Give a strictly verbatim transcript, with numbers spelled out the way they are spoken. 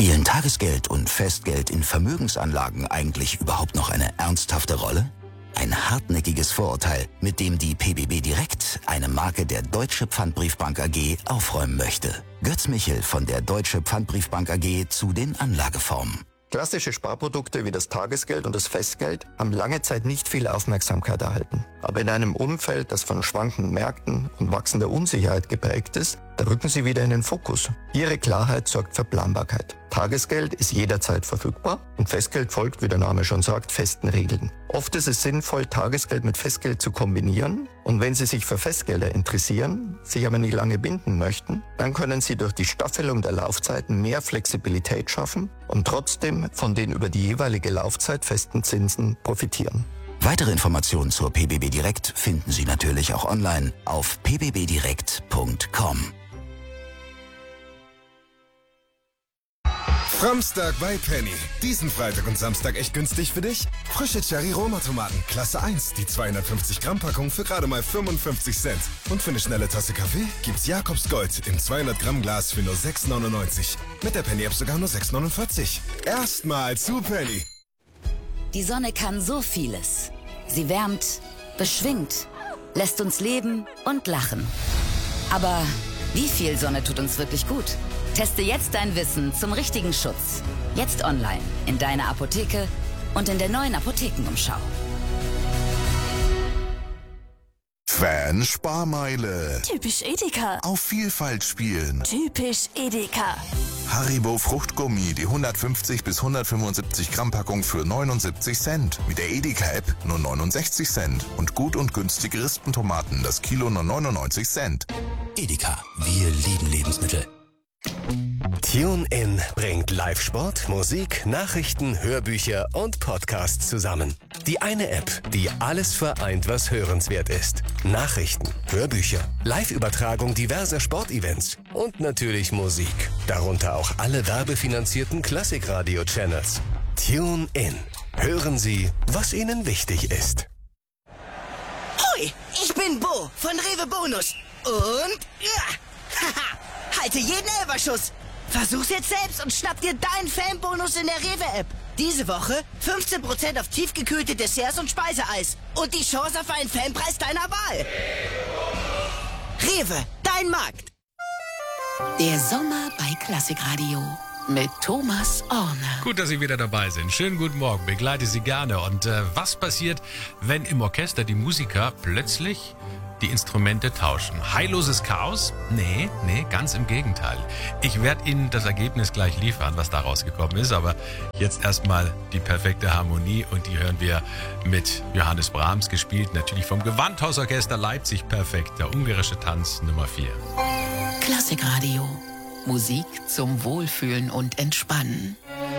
Spielen Tagesgeld und Festgeld in Vermögensanlagen eigentlich überhaupt noch eine ernsthafte Rolle? Ein hartnäckiges Vorurteil, mit dem die P B B Direkt, eine Marke der Deutsche Pfandbriefbank A G, aufräumen möchte. Götz Michel von der Deutsche Pfandbriefbank A G zu den Anlageformen. Klassische Sparprodukte wie das Tagesgeld und das Festgeld haben lange Zeit nicht viel Aufmerksamkeit erhalten. Aber in einem Umfeld, das von schwankenden Märkten und wachsender Unsicherheit geprägt ist, da rücken sie wieder in den Fokus. Ihre Klarheit sorgt für Planbarkeit. Tagesgeld ist jederzeit verfügbar und Festgeld folgt, wie der Name schon sagt, festen Regeln. Oft ist es sinnvoll, Tagesgeld mit Festgeld zu kombinieren. Und wenn Sie sich für Festgelder interessieren, sich aber nicht lange binden möchten, dann können Sie durch die Staffelung der Laufzeiten mehr Flexibilität schaffen und trotzdem von den über die jeweilige Laufzeit festen Zinsen profitieren. Weitere Informationen zur P B B Direkt finden Sie natürlich auch online auf p b b direkt punkt com. Samstag bei Penny. Diesen Freitag und Samstag echt günstig für dich? Frische Cherry-Roma-Tomaten, Klasse eins, die zweihundertfünfzig Gramm Packung für gerade mal fünfundfünfzig Cent. Und für eine schnelle Tasse Kaffee gibt's Jakobs Gold im zweihundert Gramm Glas für nur sechs neunundneunzig. Mit der Penny-App sogar nur sechs neunundvierzig. Erstmal zu Penny. Die Sonne kann so vieles. Sie wärmt, beschwingt, lässt uns leben und lachen. Aber wie viel Sonne tut uns wirklich gut? Teste jetzt dein Wissen zum richtigen Schutz. Jetzt online, in deiner Apotheke und in der neuen Apothekenumschau. Fan-Sparmeile. Typisch Edeka. Auf Vielfalt spielen. Typisch Edeka. Haribo Fruchtgummi, die hundertfünfzig bis hundertfünfundsiebzig Gramm Packung für neunundsiebzig Cent. Mit der Edeka-App nur neunundsechzig Cent. Und gut und günstige Rispentomaten, das Kilo nur neunundneunzig Cent. Edeka, wir lieben Lebensmittel. TuneIn bringt Live-Sport, Musik, Nachrichten, Hörbücher und Podcasts zusammen. Die eine App, die alles vereint, was hörenswert ist. Nachrichten, Hörbücher, Live-Übertragung diverser Sportevents und natürlich Musik. Darunter auch alle werbefinanzierten Klassikradio-Channels. TuneIn. Hören Sie, was Ihnen wichtig ist. Hoi, ich bin Bo von Rewe Bonus. Und ja, haha. Halte jeden Elferschuss. Versuch's jetzt selbst und schnapp dir deinen Fanbonus in der Rewe-App. Diese Woche fünfzehn Prozent auf tiefgekühlte Desserts und Speiseeis. Und die Chance auf einen Fanpreis deiner Wahl. Rewe, dein Markt. Der Sommer bei Klassikradio mit Thomas Orner. Gut, dass Sie wieder dabei sind. Schönen guten Morgen, begleite Sie gerne. Und äh, was passiert, wenn im Orchester die Musiker plötzlich die Instrumente tauschen? Heilloses Chaos? Nee, nee, ganz im Gegenteil. Ich werde Ihnen das Ergebnis gleich liefern, was da rausgekommen ist, aber jetzt erstmal die perfekte Harmonie und die hören wir mit Johannes Brahms, gespielt natürlich vom Gewandhausorchester Leipzig. Perfekt, der ungarische Tanz Nummer vier. Klassikradio. Musik zum Wohlfühlen und Entspannen.